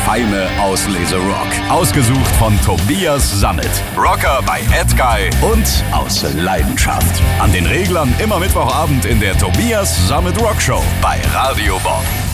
feine Auslese Rock. Ausgesucht von Tobias Sammet. Rocker bei Edguy und aus Leidenschaft. An den Reglern immer Mittwochabend in der Tobias Sammet Rock Show bei Radio Bob.